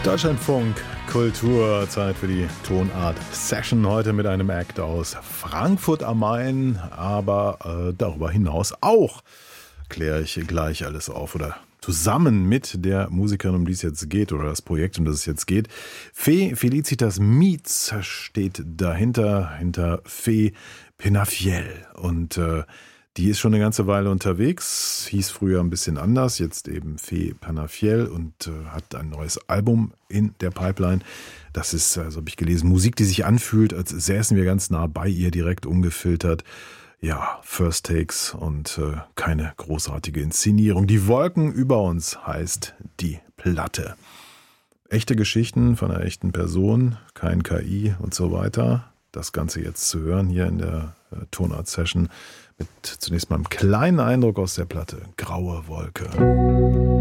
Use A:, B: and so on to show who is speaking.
A: Deutschlandfunk, Kultur, Zeit für die Tonart-Session. Heute mit einem Act aus Frankfurt am Main, aber darüber hinaus auch. Kläre ich gleich alles auf oder zusammen mit der Musikerin, um die es jetzt geht, oder das Projekt, um das es jetzt geht. Fee Felicitas Meets steht dahinter, hinter Fee Penafiel. Und die ist schon eine ganze Weile unterwegs, hieß früher ein bisschen anders, jetzt eben Fee Penafiel und hat ein neues Album in der Pipeline. Das ist, also habe ich gelesen, Musik, die sich anfühlt, als säßen wir ganz nah bei ihr, direkt ungefiltert. Ja, First Takes und keine großartige Inszenierung. Die Wolken über uns heißt die Platte. Echte Geschichten von einer echten Person, kein KI und so weiter. Das Ganze jetzt zu hören hier in der Tonart-Session mit zunächst mal einem kleinen Eindruck aus der Platte. Graue Wolke.